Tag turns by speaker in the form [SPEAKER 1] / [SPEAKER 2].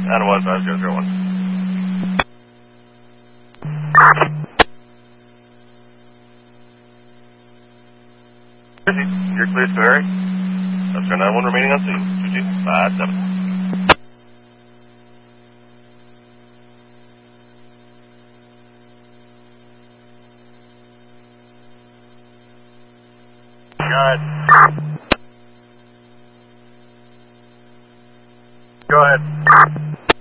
[SPEAKER 1] Adam 15001. You're clear to Harry. Oscar 91 remaining on scene. 2257. Go ahead.